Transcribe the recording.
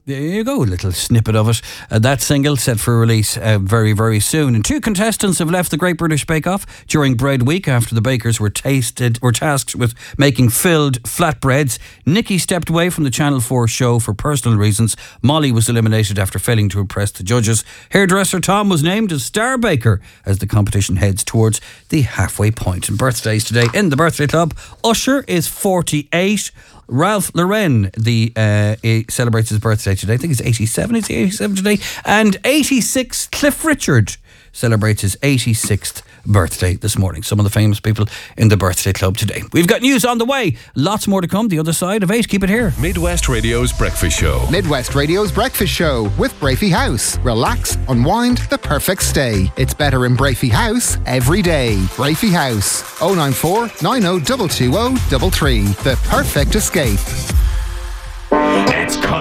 There you go, a little snippet of it. That single set for release very, very soon. And 2 contestants have left the Great British Bake Off during Bread Week after the bakers were tasked with making filled flatbreads. Nikki stepped away from the Channel 4 show for personal reasons. Molly was eliminated after failing to impress the judges. Hairdresser Tom was named as star baker as the competition heads towards the halfway point. And birthdays today in the Birthday Club. Usher is 48. Ralph Lauren he celebrates his birthday today. I think he's 87. Is he 87 today? And 86, Cliff Richard celebrates his 86th birthday this morning. Some of the famous people in the Birthday Club today. We've got news on the way. Lots more to come the other side of 8. Keep it here. Midwest Radio's Breakfast Show. Midwest Radio's Breakfast Show with Brafey House. Relax, unwind, the perfect stay. It's better in Brafey House every day. Brafey House. 094 90 220 33. The perfect escape.